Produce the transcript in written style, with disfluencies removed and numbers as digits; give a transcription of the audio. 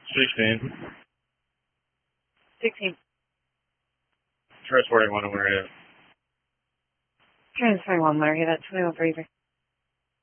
16. 16. Transporting 1 over here. Transferring 1 Larry, that's 21 Fraser.